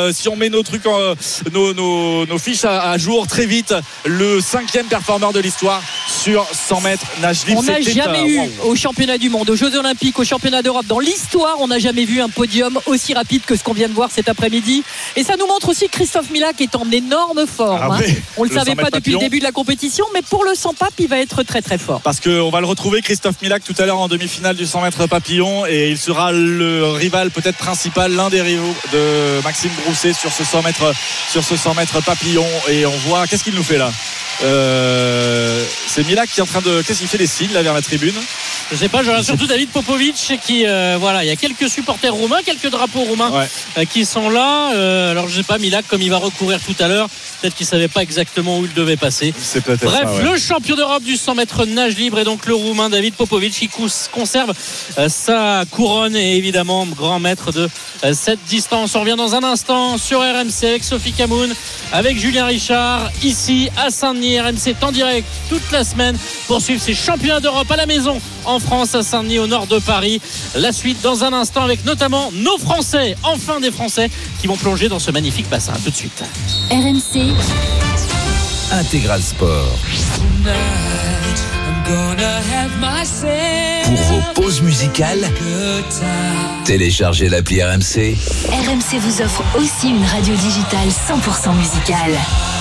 si on met nos trucs, nos fiches à jour très vite, le 5e performeur de l'histoire sur 100 mètres nage libre. On n'a jamais eu au championnat du monde, aux Jeux Olympiques, au championnat d'Europe, dans l'histoire, on n'a jamais vu un podium aussi rapide que ce qu'on vient de voir cet après-midi. Et ça nous montre aussi que Christophe Milak est en énorme forme. On ne le savait pas depuis le début de la compétition, mais pour le 100 papes, il va être très très fort. Parce qu'on va le retrouver, Christophe Milak, tout à l'heure en demi-finale du 100 mètres papillon, et il sera le rival peut-être principal, l'un des rivaux de Maxime Brousset sur ce 100 mètres papillon. Et on voit, qu'est-ce qu'il nous fait là? C'est Milak qui est en train de. Qu'est-ce qu'il fait, des signes là vers la tribune? Je sais pas, je regarde surtout David Popovic qui voilà, il y a quelques supporters roumains, quelques drapeaux roumains qui sont là. Alors je sais pas, Milak, comme il va recourir tout à l'heure, peut-être qu'il savait pas exactement où il devait passer. Bref, le champion d'Europe du 100 mètres nage libre est donc le roumain David Popovic qui conserve sa couronne et évidemment grand maître de cette distance. On revient dans un instant sur RMC avec Sophie Camoun, avec Julien Richard, ici à Saint-Denis. RMC est en direct toute la semaine pour suivre ces championnats d'Europe à la maison en France, à Saint-Denis, au nord de Paris. La suite dans un instant avec notamment nos Français, enfin des Français qui vont plonger dans ce magnifique bassin. Tout de suite. RMC Intégral Sport. Pour vos pauses musicales, téléchargez l'appli RMC. RMC vous offre aussi une radio digitale 100% musicale.